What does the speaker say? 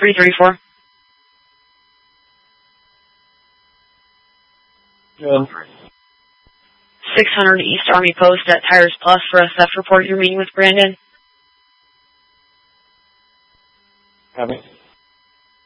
334. Good. 600 East Army Post at Tires Plus for a theft report. You're meeting with Brandon. Copy.